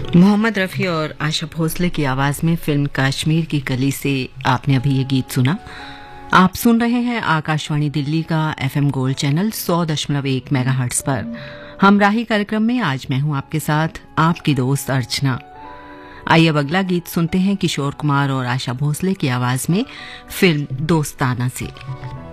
मोहम्मद रफ़ी और आशा भोसले की आवाज में फिल्म कश्मीर की कली से आपने अभी ये गीत सुना। आप सुन रहे हैं आकाशवाणी दिल्ली का एफएम गोल्ड चैनल 100.1 मेगाहर्ट्ज पर। हमराही कार्यक्रम में आज मैं हूं आपके साथ आपकी दोस्त अर्चना। आइए अब अगला गीत सुनते हैं किशोर कुमार और आशा भोसले की आवाज में फिल्म दोस्ताना से।